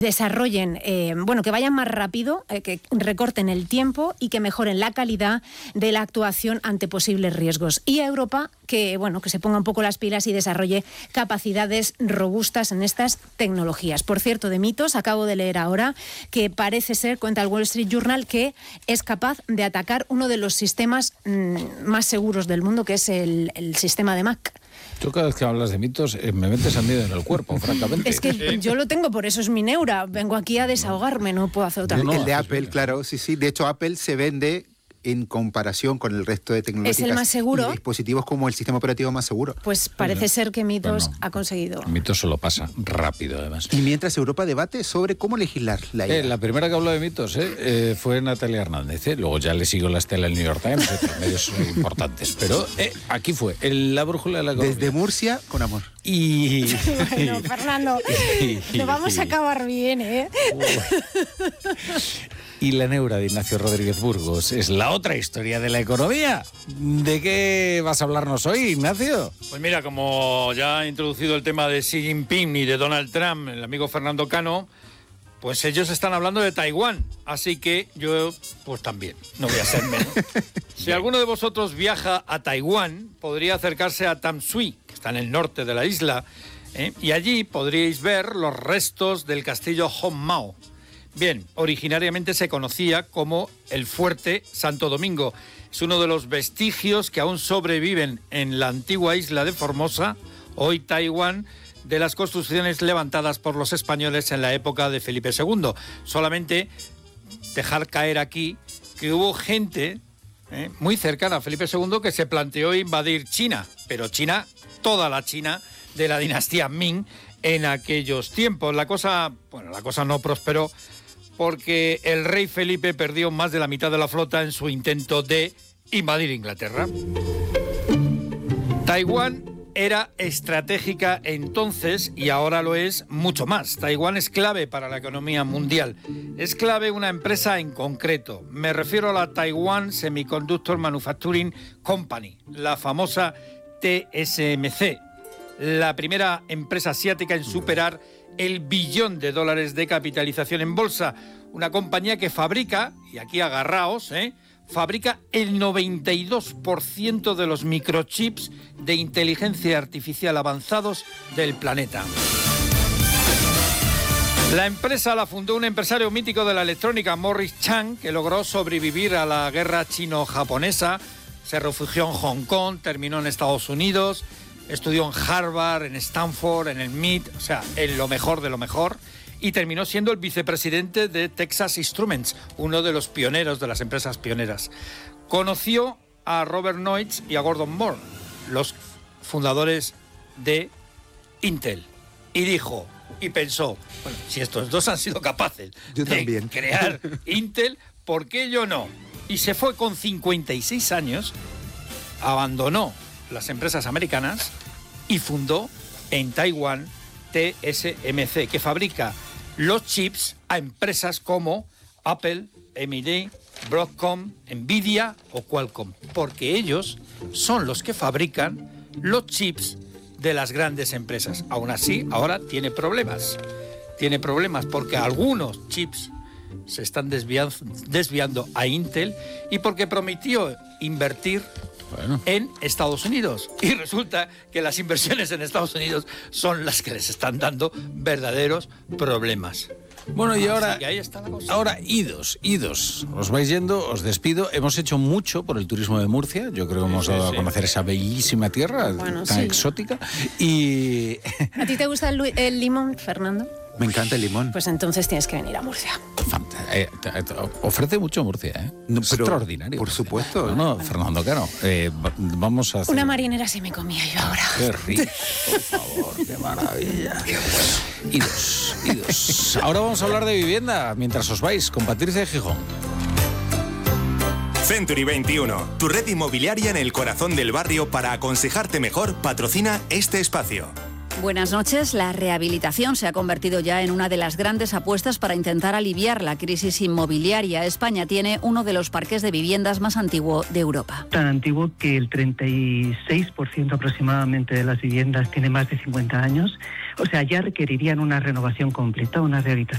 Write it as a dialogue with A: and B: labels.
A: desarrollen, que vayan más rápido, que recorten el tiempo y que mejoren la calidad de la actuación ante posibles riesgos. Y a Europa que se ponga un poco las pilas y desarrolle capacidades robustas en estas tecnologías. Por cierto, de mitos, acabo de leer ahora que parece ser, cuenta el Wall Street Journal, que es capaz de atacar uno de los sistemas más seguros del mundo, que es el sistema de Mac.
B: Tú cada vez que hablas de mitos me metes a miedo en el cuerpo, francamente.
A: Es que yo lo tengo, por eso es mi neura. Vengo aquí a desahogarme, no puedo hacer otra cosa.
C: El de Apple, claro, sí. De hecho, Apple se vende en comparación con el resto de tecnologías.
A: Es el más seguro.
C: Y dispositivos como el sistema operativo más seguro.
A: Pues parece ser que Mitos ha conseguido.
B: Mitos se lo pasa rápido, además.
C: Y mientras Europa debate sobre cómo legislar la IA.
B: La primera que habló de mitos fue Natalia Hernández. Luego ya le siguió la estela el New York Times, otros medios importantes. Pero aquí fue, la brújula de la economía.
C: Desde Murcia, con amor.
A: Bueno, Fernando, lo vamos a acabar bien,
B: Y la neura de Ignacio Rodríguez Burgos es la otra historia de la economía. ¿De qué vas a hablarnos hoy, Ignacio?
D: Pues mira, como ya ha introducido el tema de Xi Jinping y de Donald Trump, el amigo Fernando Cano, pues ellos están hablando de Taiwán. Así que yo, pues también, no voy a ser menos. Si alguno de vosotros viaja a Taiwán, podría acercarse a Tamsui, que está en el norte de la isla, y allí podríais ver los restos del castillo Honmao. Bien, originariamente se conocía como el Fuerte Santo Domingo. Es uno de los vestigios que aún sobreviven en la antigua isla de Formosa, hoy Taiwán, de las construcciones levantadas por los españoles en la época de Felipe II. Solamente dejar caer aquí que hubo gente muy cercana a Felipe II que se planteó invadir China, pero China, toda la China de la dinastía Ming en aquellos tiempos. La cosa no prosperó porque el rey Felipe perdió más de la mitad de la flota en su intento de invadir Inglaterra. Taiwán era estratégica entonces y ahora lo es mucho más. Taiwán es clave para la economía mundial. Es clave una empresa en concreto. Me refiero a la Taiwan Semiconductor Manufacturing Company, la famosa TSMC, la primera empresa asiática en superar el $1 billón de capitalización en bolsa. Una compañía que fabrica, y aquí agarraos, fabrica el 92% de los microchips de inteligencia artificial avanzados del planeta. La empresa la fundó un empresario mítico de la electrónica, Morris Chang, que logró sobrevivir a la guerra chino-japonesa, se refugió en Hong Kong, terminó en Estados Unidos, estudió en Harvard, en Stanford, en el MIT, o sea, en lo mejor de lo mejor, y terminó siendo el vicepresidente de Texas Instruments, uno de los pioneros de las empresas pioneras. Conoció a Robert Noyce y a Gordon Moore, los fundadores de Intel, y dijo, y pensó, bueno, si estos dos han sido capaces de crear Intel, ¿por qué yo no? Y se fue con 56 años, abandonó las empresas americanas y fundó en Taiwán TSMC, que fabrica los chips a empresas como Apple, AMD, Broadcom, Nvidia o Qualcomm, porque ellos son los que fabrican los chips de las grandes empresas. Aún así, ahora tiene problemas porque algunos chips se están desviando a Intel y porque prometió invertir en Estados Unidos. Y resulta que las inversiones en Estados Unidos son las que les están dando verdaderos problemas.
B: Bueno, y ahora,
D: ahí está la cosa.
B: Ahora, idos. Os vais yendo, os despido. Hemos hecho mucho por el turismo de Murcia. Yo creo que hemos dado a conocer esa bellísima tierra tan exótica. Y
A: ¿a ti te gusta el limón, Fernando?
C: Me encanta el limón.
A: Pues entonces tienes que venir a Murcia.
B: Ofrece mucho Murcia,
C: No,
B: es extraordinario.
C: Por supuesto.
B: No, Fernando Cano. Vamos a hacer...
A: Una marinera sí me comía yo ahora.
B: Qué rico, por favor, qué maravilla. Qué bueno. Idos. Ahora vamos a hablar de vivienda mientras os vais con Patricia de Gijón.
E: Century 21, tu red inmobiliaria en el corazón del barrio para aconsejarte mejor, patrocina este espacio.
F: Buenas noches. La rehabilitación se ha convertido ya en una de las grandes apuestas para intentar aliviar la crisis inmobiliaria. España tiene uno de los parques de viviendas más antiguo de Europa.
G: Tan antiguo que el 36% aproximadamente de las viviendas tiene más de 50 años. O sea, ya requerirían una renovación completa, una rehabilitación